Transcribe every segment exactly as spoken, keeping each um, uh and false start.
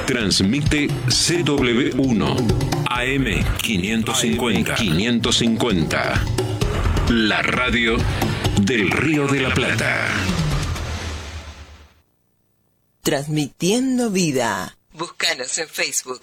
Transmite C W uno A M quinientos cincuenta. quinientos cincuenta. La radio del Río de la Plata. Transmitiendo vida. Búscanos en Facebook.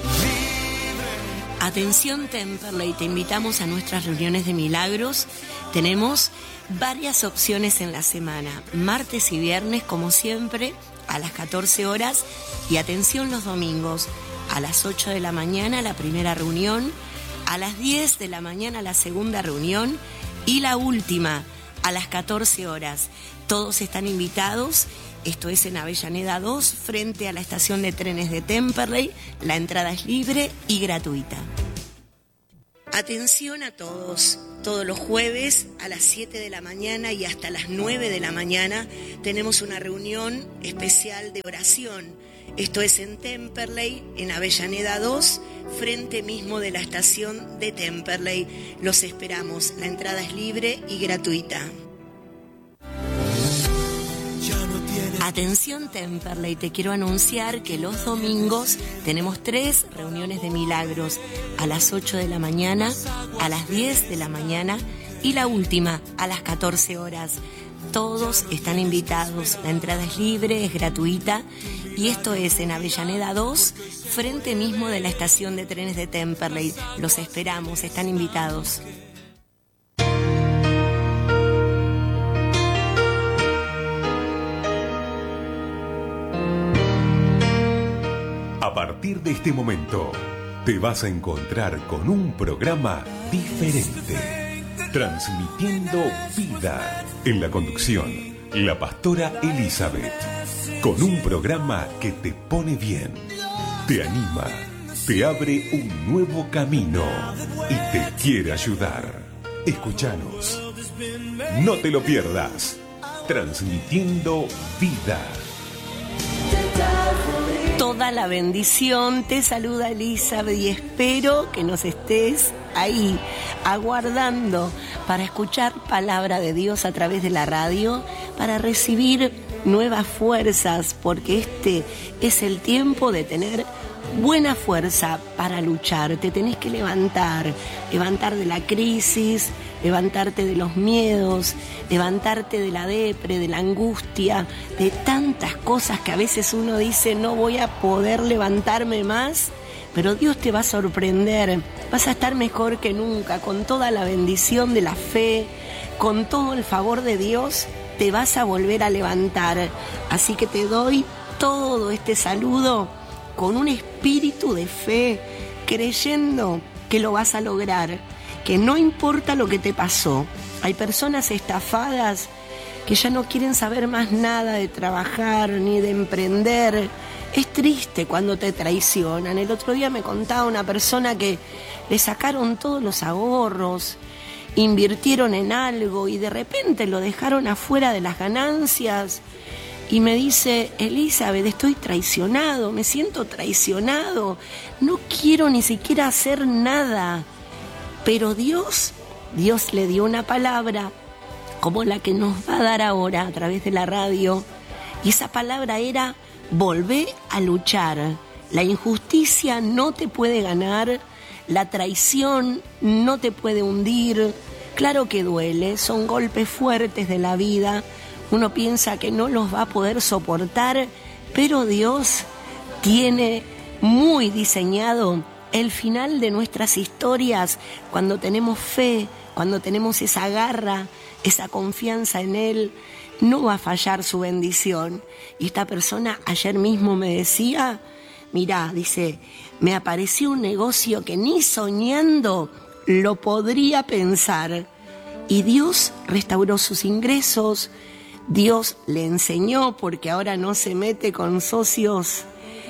Atención Temperley, te invitamos a nuestras reuniones de milagros. Tenemos varias opciones en la semana, martes y viernes como siempre a las catorce horas, y atención los domingos a las ocho de la mañana la primera reunión, a las diez de la mañana la segunda reunión y la última a las catorce horas. Todos están invitados. Esto es en Avellaneda dos, frente a la estación de trenes de Temperley. La entrada es libre y gratuita. Atención a todos. Todos los jueves a las siete de la mañana y hasta las nueve de la mañana tenemos una reunión especial de oración. Esto es en Temperley, en Avellaneda dos, frente mismo de la estación de Temperley. Los esperamos. La entrada es libre y gratuita. Atención Temperley, te quiero anunciar que los domingos tenemos tres reuniones de milagros, a las ocho de la mañana, a las diez de la mañana y la última a las catorce horas. Todos están invitados, la entrada es libre, es gratuita, y esto es en Avellaneda dos, frente mismo de la estación de trenes de Temperley. Los esperamos, están invitados. A partir de este momento, te vas a encontrar con un programa diferente, transmitiendo vida. En la conducción, la pastora Elizabeth, con un programa que te pone bien, te anima, te abre un nuevo camino y te quiere ayudar. Escúchanos, no te lo pierdas, transmitiendo vida. Toda la bendición, te saluda Elizabeth y espero que nos estés ahí aguardando para escuchar palabra de Dios a través de la radio, para recibir nuevas fuerzas, porque este es el tiempo de tener buena fuerza para luchar. Te tenés que levantar, levantar de la crisis, levantarte de los miedos, levantarte de la depre, de la angustia, de tantas cosas que a veces uno dice no voy a poder levantarme más, pero Dios te va a sorprender, vas a estar mejor que nunca, con toda la bendición de la fe, con todo el favor de Dios, te vas a volver a levantar. Así que te doy todo este saludo con un espíritu de fe, creyendo que lo vas a lograr, que no importa lo que te pasó. Hay personas estafadas que ya no quieren saber más nada de trabajar ni de emprender. Es triste cuando te traicionan. El otro día me contaba una persona que le sacaron todos los ahorros, invirtieron en algo y de repente lo dejaron afuera de las ganancias. Y me dice, Elizabeth, estoy traicionado, me siento traicionado, no quiero ni siquiera hacer nada. Pero Dios, Dios le dio una palabra como la que nos va a dar ahora a través de la radio. Y esa palabra era, volvé a luchar. La injusticia no te puede ganar, la traición no te puede hundir. Claro que duele, son golpes fuertes de la vida. Uno piensa que no los va a poder soportar, pero Dios tiene muy diseñado el final de nuestras historias cuando tenemos fe, cuando tenemos esa garra, esa confianza en Él. No va a fallar su bendición. Y esta persona ayer mismo me decía, mirá, dice, me apareció un negocio que ni soñando lo podría pensar. Y Dios restauró sus ingresos. Dios le enseñó, porque ahora no se mete con socios,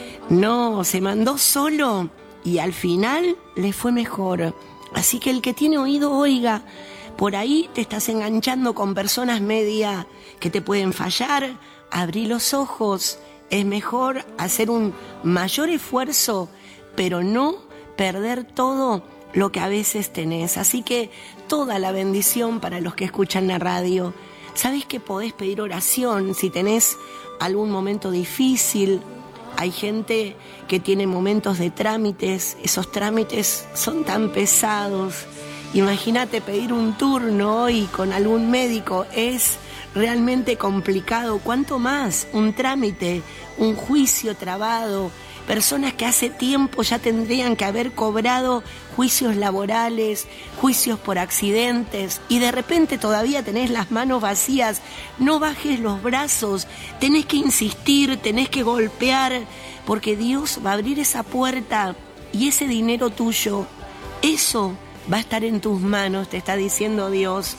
no, se mandó solo y al final le fue mejor. Así que el que tiene oído, oiga. Por ahí te estás enganchando con personas media que te pueden fallar. Abrí los ojos. Es mejor hacer un mayor esfuerzo, pero no perder todo lo que a veces tenés. Así que toda la bendición para los que escuchan la radio. Sabés que podés pedir oración si tenés algún momento difícil, Hay gente que tiene momentos de trámites, esos trámites son tan pesados. Imagínate pedir un turno hoy con algún médico, es realmente complicado. ¿Cuánto más? Un trámite, un juicio trabado, personas que hace tiempo ya tendrían que haber cobrado juicios laborales, juicios por accidentes, y de repente todavía tenés las manos vacías. No bajes los brazos, tenés que insistir, tenés que golpear, porque Dios va a abrir esa puerta y ese dinero tuyo, eso va a estar en tus manos, te está diciendo Dios.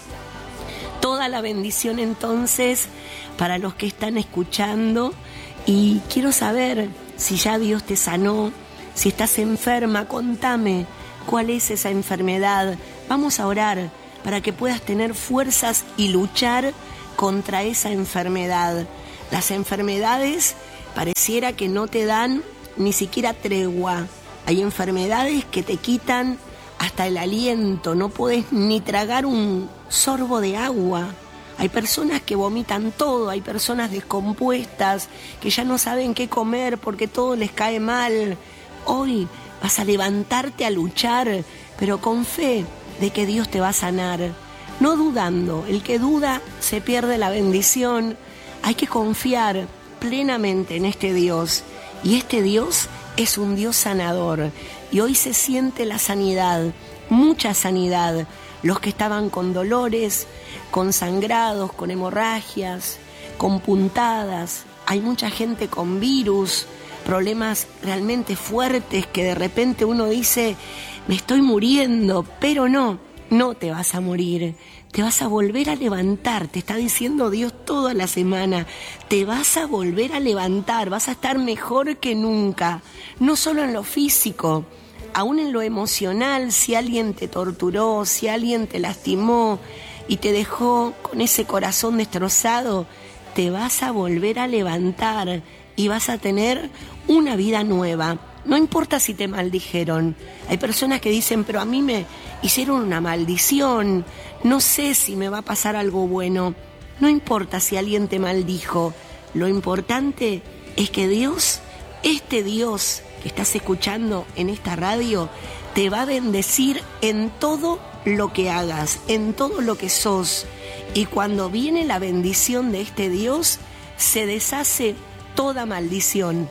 Toda la bendición entonces para los que están escuchando, y quiero saber si ya Dios te sanó, si estás enferma, contame cuál es esa enfermedad. Vamos a orar para que puedas tener fuerzas y luchar contra esa enfermedad. Las enfermedades pareciera que no te dan ni siquiera tregua. Hay enfermedades que te quitan hasta el aliento, no podés ni tragar un sorbo de agua. Hay personas que vomitan todo, hay personas descompuestas que ya no saben qué comer porque todo les cae mal. Hoy vas a levantarte a luchar, pero con fe de que Dios te va a sanar. No dudando, el que duda se pierde la bendición. Hay que confiar plenamente en este Dios, y este Dios es un Dios sanador, y hoy se siente la sanidad, mucha sanidad. Los que estaban con dolores, con sangrados, con hemorragias, con puntadas, hay mucha gente con virus, problemas realmente fuertes que de repente uno dice, me estoy muriendo, pero no, no te vas a morir. Te vas a volver a levantar, te está diciendo Dios toda la semana. Te vas a volver a levantar, vas a estar mejor que nunca. No solo en lo físico, aún en lo emocional. Si alguien te torturó, si alguien te lastimó y te dejó con ese corazón destrozado, te vas a volver a levantar y vas a tener una vida nueva. No importa si te maldijeron. Hay personas que dicen, pero a mí me hicieron una maldición, no sé si me va a pasar algo bueno. No importa si alguien te maldijo. Lo importante es que Dios, este Dios que estás escuchando en esta radio, te va a bendecir en todo lo que hagas, en todo lo que sos. Y cuando viene la bendición de este Dios, se deshace toda maldición.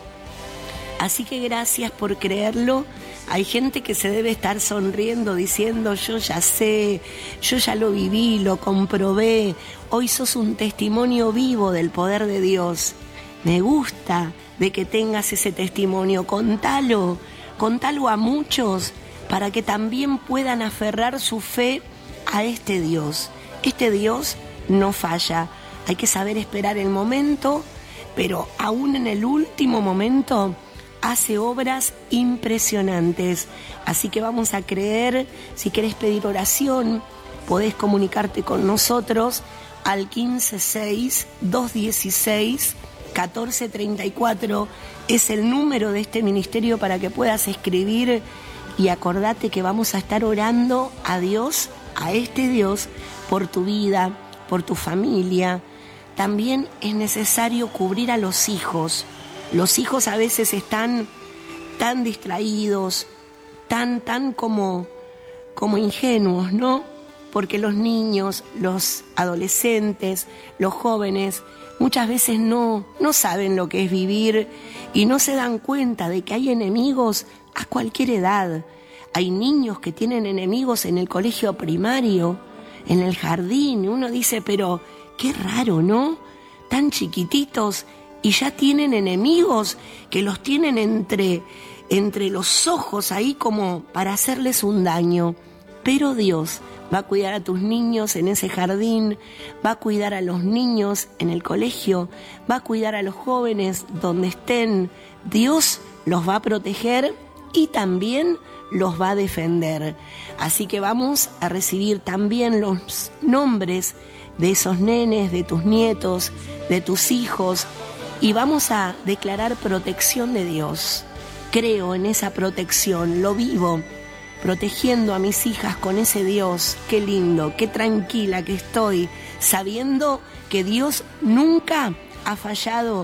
Así que gracias por creerlo. Hay gente que se debe estar sonriendo diciendo, yo ya sé, yo ya lo viví, lo comprobé. Hoy sos un testimonio vivo del poder de Dios. Me gusta de que tengas ese testimonio. Contalo, contalo a muchos para que también puedan aferrar su fe a este Dios. Este Dios no falla. Hay que saber esperar el momento, pero aún en el último momento hace obras impresionantes. Así que vamos a creer. Si querés pedir oración, podés comunicarte con nosotros al quince seis, dos dieciséis, catorce treinta y cuatro. Es el número de este ministerio para que puedas escribir. Y acordate que vamos a estar orando a Dios, a este Dios, por tu vida, por tu familia. También es necesario cubrir a los hijos. Los hijos a veces están tan distraídos, tan, tan como, como ingenuos, ¿no? Porque los niños, los adolescentes, los jóvenes, muchas veces no, no saben lo que es vivir y no se dan cuenta de que hay enemigos a cualquier edad. Hay niños que tienen enemigos en el colegio primario, en el jardín. Uno dice, pero qué raro, ¿no? Tan chiquititos y ya tienen enemigos que los tienen entre, entre los ojos ahí como para hacerles un daño. Pero Dios va a cuidar a tus niños en ese jardín, va a cuidar a los niños en el colegio, va a cuidar a los jóvenes donde estén. Dios los va a proteger y también los va a defender. Así que vamos a recibir también los nombres de esos nenes, de tus nietos, de tus hijos, y vamos a declarar protección de Dios. Creo en esa protección, lo vivo, protegiendo a mis hijas con ese Dios. Qué lindo, qué tranquila que estoy, sabiendo que Dios nunca ha fallado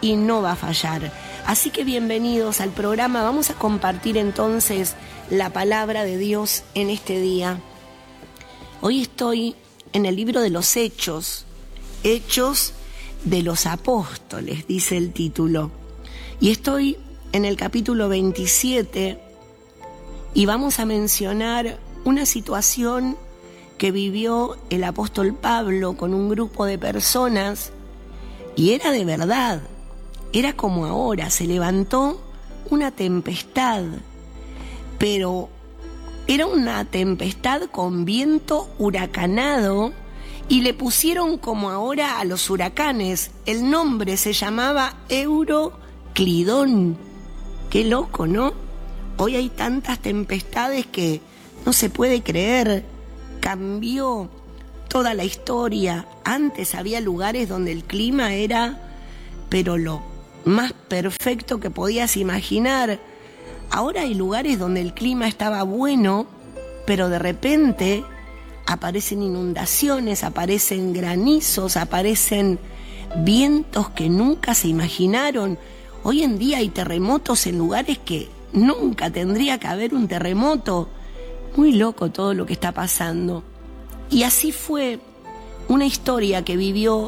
y no va a fallar. Así que bienvenidos al programa. Vamos a compartir entonces la palabra de Dios en este día. Hoy estoy en el libro de los Hechos, Hechos de los Apóstoles, dice el título. Y estoy en el capítulo veintisiete y vamos a mencionar una situación que vivió el apóstol Pablo con un grupo de personas, y era de verdad, era como ahora, se levantó una tempestad, pero era una tempestad con viento huracanado, y le pusieron como ahora a los huracanes, el nombre se llamaba Euroclidón. Qué loco, ¿no? Hoy hay tantas tempestades que no se puede creer. Cambió toda la historia. Antes había lugares donde el clima era, pero lo más perfecto que podías imaginar. Ahora hay lugares donde el clima estaba bueno, pero de repente aparecen inundaciones, aparecen granizos, aparecen vientos que nunca se imaginaron. Hoy en día hay terremotos en lugares que nunca tendría que haber un terremoto. Muy loco todo lo que está pasando. Y así fue una historia que vivió